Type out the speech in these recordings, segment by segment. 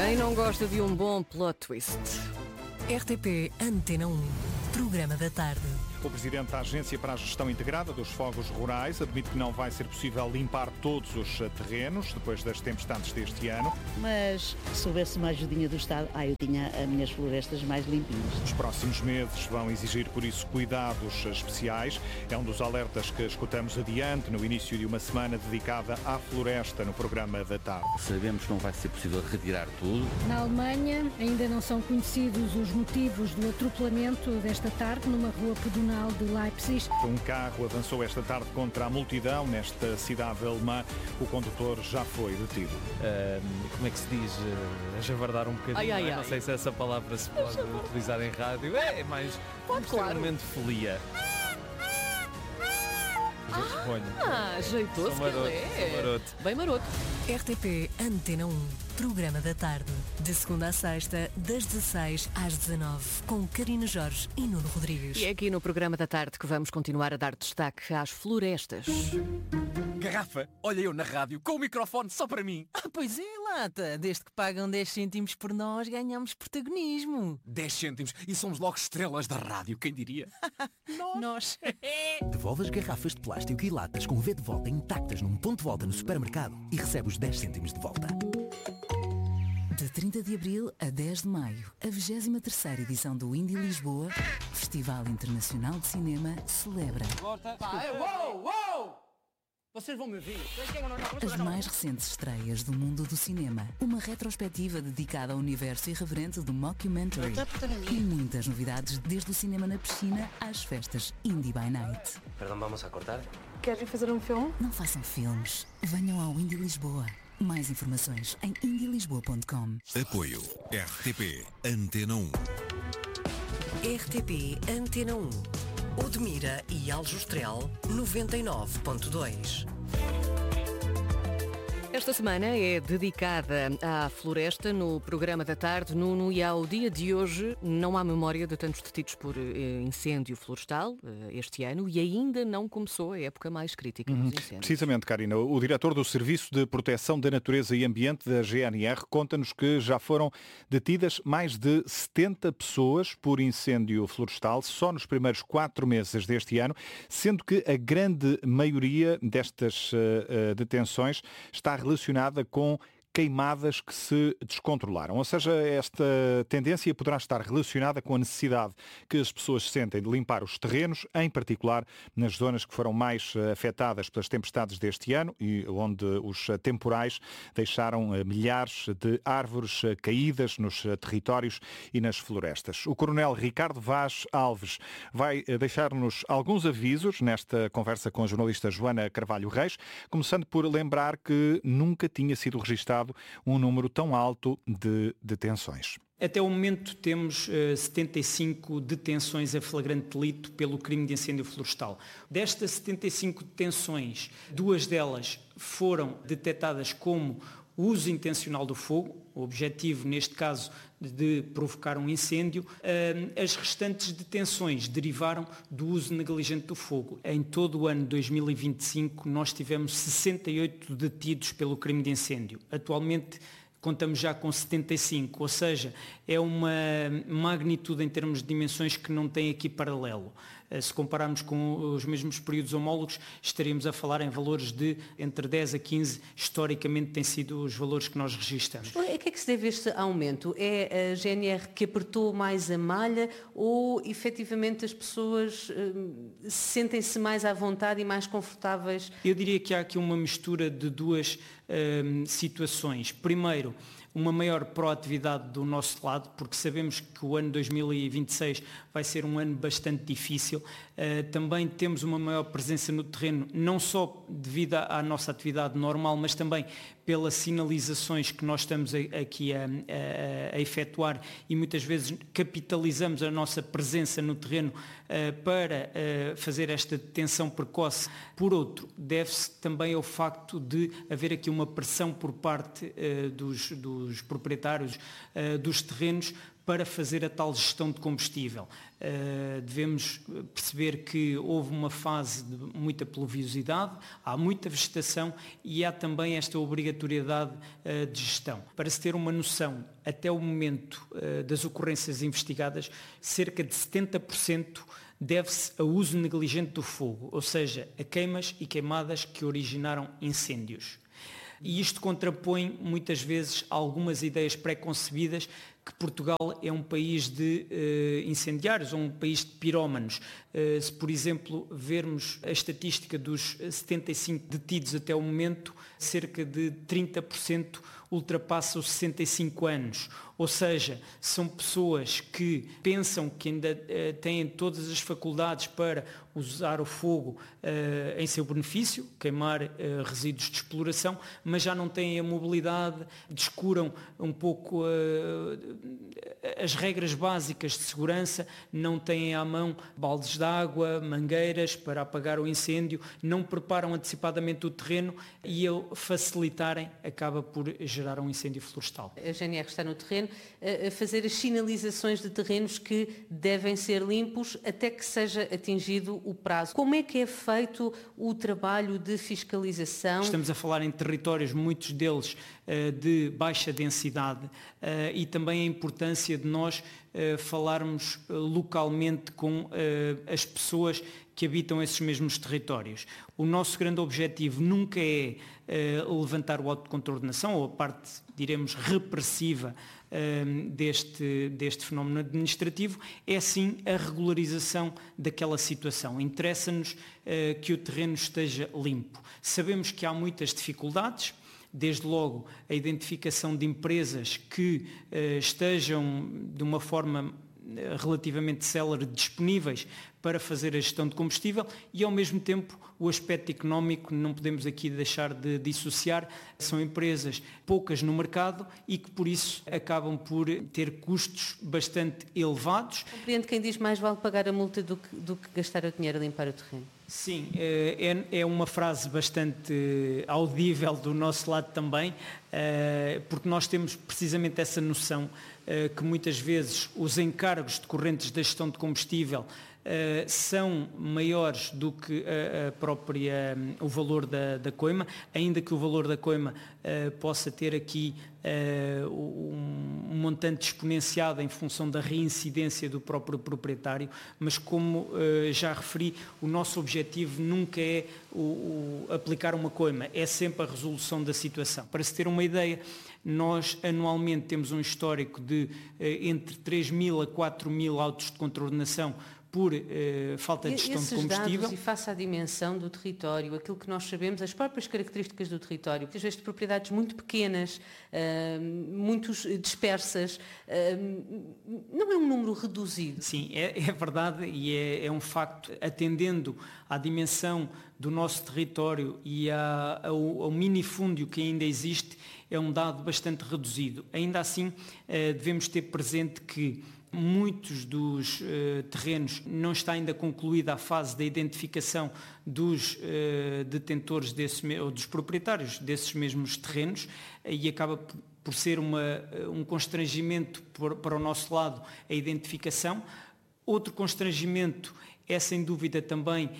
Quem não gosta de um bom plot twist? RTP Antena 1, Programa da Tarde. O Presidente da Agência para a Gestão Integrada dos Fogos Rurais admite que não vai ser possível limpar todos os terrenos depois das tempestades deste ano. Mas se houvesse uma ajudinha do Estado, eu tinha as minhas florestas mais limpinhas. Os próximos meses vão exigir, por isso, cuidados especiais. É um dos alertas que escutamos adiante no início de uma semana dedicada à floresta no Programa da Tarde. Sabemos que não vai ser possível retirar tudo. Na Alemanha ainda não são conhecidos os motivos do atropelamento desta tarde numa rua pedonal de Leipzig. Um carro avançou esta tarde contra a multidão nesta cidade alemã. O condutor já foi detido. Como é que se diz? A javardar um bocadinho. Não sei se essa palavra se pode utilizar em rádio. É mais claro. Um momento de folia. Jeitoso que ele é. Maroto. Bem maroto. RTP Antena 1, Programa da Tarde. De segunda a sexta, das 16 às 19, com Karina Jorge e Nuno Rodrigues. E é aqui no Programa da Tarde que vamos continuar a dar destaque às florestas. Garrafa, olha eu na rádio, com o microfone só para mim. Pois é, Lata. Desde que pagam 10 cêntimos por nós, ganhamos protagonismo. 10 cêntimos e somos logo estrelas da rádio, quem diria? Nós. Devolve as garrafas de plástico e latas com o V de volta intactas num ponto de volta no supermercado e recebe os 10 cêntimos de volta. De 30 de abril a 10 de maio, a 23ª edição do Indie Lisboa, Festival Internacional de Cinema, celebra Vocês vão me ouvir. as mais recentes estreias do mundo do cinema, uma retrospectiva dedicada ao universo irreverente do mockumentary e muitas novidades desde o cinema na piscina às festas Indie by Night. Perdão, vamos a cortar? Querem fazer um filme? Não façam filmes, venham ao Indie Lisboa. Mais informações em indielisboa.com. Apoio RTP Antena 1. RTP Antena 1. Odmira e Aljustrel 99.2. Esta semana é dedicada à floresta no Programa da Tarde, Nuno, e ao dia de hoje não há memória de tantos detidos por incêndio florestal este ano e ainda não começou a época mais crítica dos incêndios. Precisamente, Karina. O diretor do Serviço de Proteção da Natureza e Ambiente da GNR conta-nos que já foram detidas mais de 70 pessoas por incêndio florestal só nos primeiros 4 meses deste ano, sendo que a grande maioria destas detenções está relacionada com queimadas que se descontrolaram. Ou seja, esta tendência poderá estar relacionada com a necessidade que as pessoas sentem de limpar os terrenos, em particular nas zonas que foram mais afetadas pelas tempestades deste ano e onde os temporais deixaram milhares de árvores caídas nos territórios e nas florestas. O coronel Ricardo Vaz Alves vai deixar-nos alguns avisos nesta conversa com a jornalista Joana Carvalho Reis, começando por lembrar que nunca tinha sido registado um número tão alto de detenções. Até o momento temos 75 detenções a flagrante delito pelo crime de incêndio florestal. Destas 75 detenções, 2 delas foram detectadas como uso intencional do fogo, o objetivo neste caso de provocar um incêndio. As restantes detenções derivaram do uso negligente do fogo. Em todo o ano de 2025 nós tivemos 68 detidos pelo crime de incêndio. Atualmente contamos já com 75, ou seja, é uma magnitude em termos de dimensões que não tem aqui paralelo. Se compararmos com os mesmos períodos homólogos, estaríamos a falar em valores de entre 10 a 15, historicamente têm sido os valores que nós registramos. A que é que se deve este aumento? É a GNR que apertou mais a malha ou efetivamente as pessoas sentem-se mais à vontade e mais confortáveis? Eu diria que há aqui uma mistura de duas situações. Primeiro, uma maior proatividade do nosso lado, porque sabemos que o ano 2026 vai ser um ano bastante difícil. Também temos uma maior presença no terreno, não só devido à nossa atividade normal, mas também pelas sinalizações que nós estamos aqui a efetuar e muitas vezes capitalizamos a nossa presença no terreno para fazer esta detenção precoce. Por outro, deve-se também ao facto de haver aqui uma pressão por parte dos proprietários dos terrenos para fazer a tal gestão de combustível. Devemos perceber que houve uma fase de muita pluviosidade, há muita vegetação e há também esta obrigatoriedade de gestão. Para se ter uma noção, até o momento das ocorrências investigadas, cerca de 70% deve-se ao uso negligente do fogo, ou seja, a queimas e queimadas que originaram incêndios. E isto contrapõe muitas vezes algumas ideias pré-concebidas que Portugal é um país de incendiários, ou um país de pirómanos. Se, por exemplo, vermos a estatística dos 75 detidos até o momento, cerca de 30% ultrapassa os 65 anos. Ou seja, são pessoas que pensam que ainda têm todas as faculdades para usar o fogo em seu benefício, queimar resíduos de exploração, mas já não têm a mobilidade, descuram um pouco as regras básicas de segurança, não têm à mão baldes de água, mangueiras para apagar o incêndio, não preparam antecipadamente o terreno e ao facilitarem acaba por gerar um incêndio florestal. A GNR está no terreno a fazer as sinalizações de terrenos que devem ser limpos até que seja atingido o prazo. Como é que é feito o trabalho de fiscalização? Estamos a falar em territórios, muitos deles de baixa densidade, e também a importância de nós falarmos localmente com as pessoas que habitam esses mesmos territórios. O nosso grande objetivo nunca é levantar o auto de contraordenação, ou a parte, diremos, repressiva deste fenómeno administrativo, é sim a regularização daquela situação. Interessa-nos que o terreno esteja limpo. Sabemos que há muitas dificuldades, desde logo a identificação de empresas que estejam de uma forma relativamente célere disponíveis para fazer a gestão de combustível e, ao mesmo tempo, o aspecto económico não podemos aqui deixar de dissociar. São empresas poucas no mercado e que, por isso, acabam por ter custos bastante elevados. Compreendo quem diz mais vale pagar a multa do que gastar o dinheiro a limpar o terreno. Sim, é uma frase bastante audível do nosso lado também, porque nós temos precisamente essa noção que muitas vezes os encargos decorrentes da gestão de combustível são maiores do que o valor da coima, ainda que o valor da coima possa ter aqui um montante exponenciado em função da reincidência do próprio proprietário, mas como já referi, o nosso objetivo nunca é aplicar uma coima, é sempre a resolução da situação. Para se ter uma ideia, nós anualmente temos um histórico de entre 3.000 a 4.000 autos de contraordenação por falta de gestão de combustível. Dados, e face à dimensão do território, aquilo que nós sabemos, as próprias características do território, às vezes de propriedades muito pequenas, muito dispersas, não é um número reduzido. Sim, é verdade e é um facto, atendendo à dimensão do nosso território e ao minifúndio que ainda existe, é um dado bastante reduzido. Ainda assim, devemos ter presente que muitos dos terrenos não está ainda concluída a fase da identificação dos detentores ou dos proprietários desses mesmos terrenos e acaba por ser um constrangimento para o nosso lado a identificação. Outro constrangimento é sem dúvida também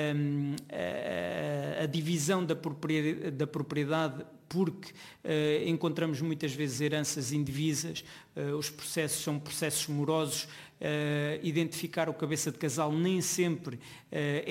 a divisão da propriedade, porque encontramos muitas vezes heranças indivisas, os processos são processos morosos, identificar o cabeça de casal nem sempre é